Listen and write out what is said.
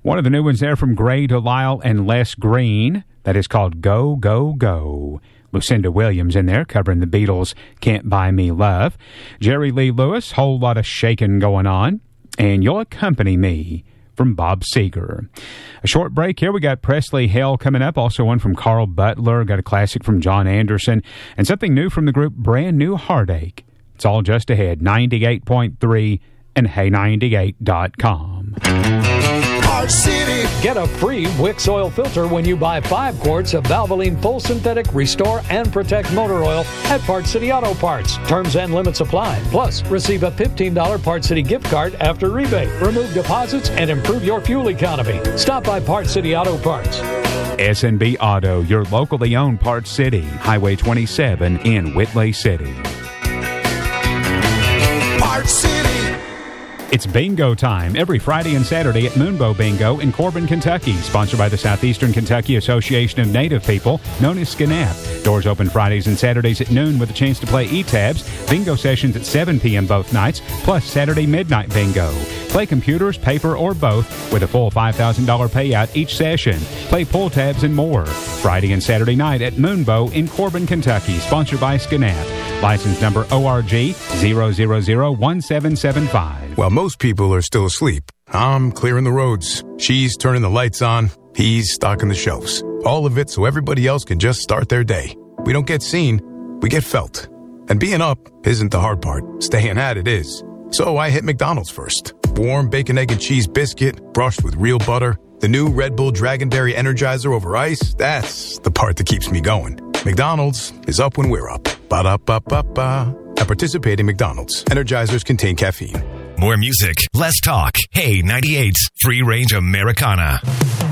One of the new ones there from Gray Delisle and Les Green. That is called Go, Go, Go. Lucinda Williams in there covering the Beatles' Can't Buy Me Love. Jerry Lee Lewis, Whole Lot of Shakin' Going On. And You'll Accompany Me from Bob Seger. A short break here. We got Presley Hale coming up. Also one from Carl Butler. Got a classic from John Anderson. And something new from the group Brand New Heartache. It's all just ahead. 98.3 and Hey98.com. Park City. Get a free Wix oil filter when you buy 5 quarts of Valvoline Full Synthetic Restore and Protect Motor Oil at Park City Auto Parts. Terms and limits apply. Plus, receive a $15 Park City gift card after rebate. Remove deposits and improve your fuel economy. Stop by Park City Auto Parts. S&B Auto, your locally owned Park City. Highway 27 in Whitley City. Park City. It's bingo time every Friday and Saturday at Moonbow Bingo in Corbin, Kentucky. Sponsored by the Southeastern Kentucky Association of Native People, known as SCNAP. Doors open Fridays and Saturdays at noon with a chance to play E-Tabs. Bingo sessions at 7 p.m. both nights, plus Saturday midnight bingo. Play computers, paper, or both with a full $5,000 payout each session. Play pull tabs and more. Friday and Saturday night at Moonbow in Corbin, Kentucky. Sponsored by SCNAP. License number ORG 0001775. While most people are still asleep, I'm clearing the roads. She's turning the lights on. He's stocking the shelves. All of it so everybody else can just start their day. We don't get seen, we get felt. And being up isn't the hard part. Staying at it is. So I hit McDonald's first. Warm bacon, egg, and cheese biscuit, brushed with real butter. The new Red Bull Dragonberry Energizer over ice. That's the part that keeps me going. McDonald's is up when we're up. Ba-da-ba-ba-ba. At participating McDonald's, Energizers contain caffeine. More music, less talk. Hey, 98's Free Range Americana.